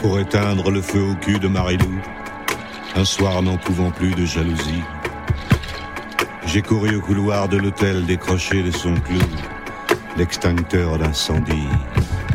pour éteindre le feu au cul de Marilou, un soir n'en pouvant plus de jalousie. J'ai couru au couloir de l'hôtel décrocher de son clou l'extincteur d'incendie.